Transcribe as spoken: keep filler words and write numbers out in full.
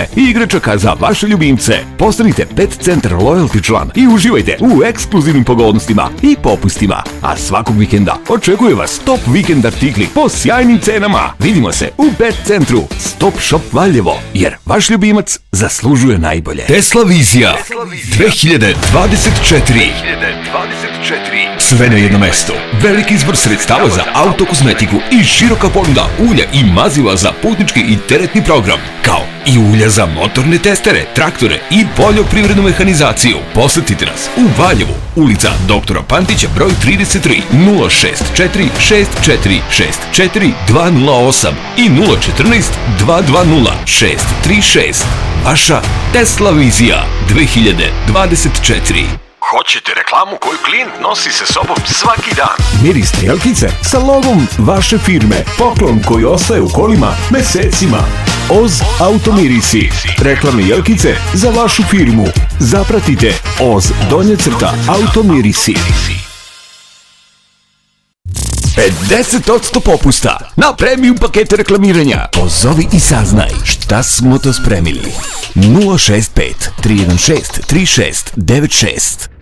hrane i igračaka za vaše ljubimce. Postanite Pet Centar Loyalty član i uživajte u ekskluzivnim pogodnostima i popustima. A svakog vikenda očekuje vas top vikend artikli po sjajnim cenama. Vidimo se u Pet Centru Stop Shop Valjevo, jer vaš ljubimac zaslužuje najbolje. Tesla Vizija dve hiljade dvadeset četiri. Sve na jedno mesto. Veliki izbor sredstava za autokozmetiku i široka ponuda ulja i maziva za putnički i teretni program, kao i ulja za motorne testere, traktore i poljoprivrednu mehanizaciju. Posetite nas u Valjevu, ulica doktora Pantića broj trideset tri, nula šest četiri šest četiri šest četiri dva nula osam i nula četrnaest dva dva nula šest tri šest. Vaša Tesla Vizija dve hiljade dvadeset četiri. Hoćete reklamu koju klijent nosi sa sobom svaki dan? Miris jelkice sa logom vaše firme. Poklon koji ostaje u kolima mesecima. Oz Automirisi. Reklamne jelkice za vašu firmu. Zapratite Oz donja crta Automirisi. pedeset posto popusta na premium pakete reklamiranja. Pozovi i saznaj šta smo to spremili. nula šest pet tri jedan šest tri šest devet šest.